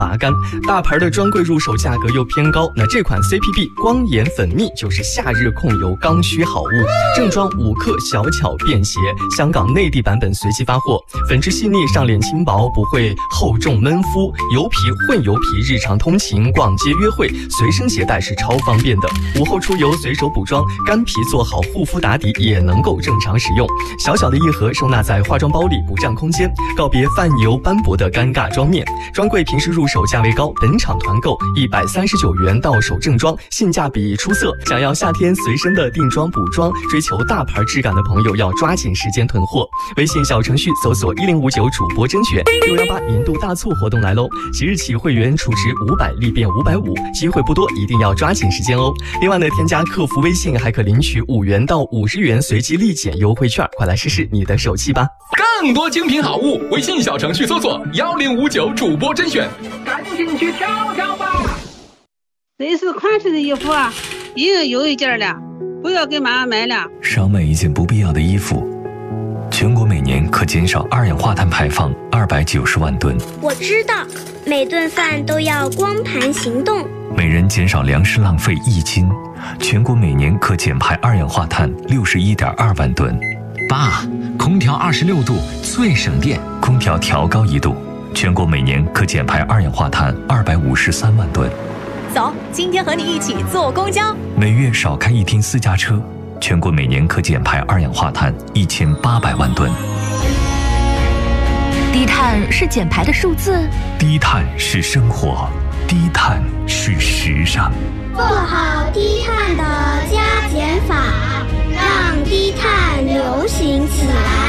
拔干，大牌的专柜入手价格又偏高，那这款 CPB 光眼粉蜜就是夏日控油刚需好物，正装5克，小巧便携，香港内地版本随机发货，粉质细腻，上脸轻薄，不会厚重闷肤，油皮混油皮，日常通勤、逛街、约会随身携带是超方便的，午后出游随手补妆，干皮做好护肤打底也能够正常使用，小小的一盒收纳在化妆包里不占空间，告别泛油斑驳的尴尬妆面。专柜平时入手价位高，本场团购139元到手正装，性价比出色。想要夏天随身的定妆补妆，追求大牌质感的朋友要抓紧时间囤货。微信小程序搜索1059主播甄选，618年度大促活动来喽！即日起会员储值500立变550，机会不多，一定要抓紧时间哦。另外呢，添加客服微信还可领取5元到50元随机立减优惠券，快来试试你的手气吧！ 更多精品好物，微信小程序搜索1059主播甄选，赶紧去挑挑吧！ 类似款式的衣服啊，一人有一件了，不要给妈妈买了。 少买一件不必要的衣服，全国每年可减少二氧化碳排放290万吨。 我知道，每顿饭都要光盘行动。 每人减少粮食浪费1斤，全国每年可减排二氧化碳61.2万吨。 爸，空调26度最省电， 空调调高1度，全国每年可减排二氧化碳253万吨。 走，今天和你一起坐公交， 每月少开1天私家车，全国每年可减排二氧化碳1800万吨。 低碳是减排的数字， 低碳是生活，低碳是时尚。 做好低碳的加减法，让低碳流行起来。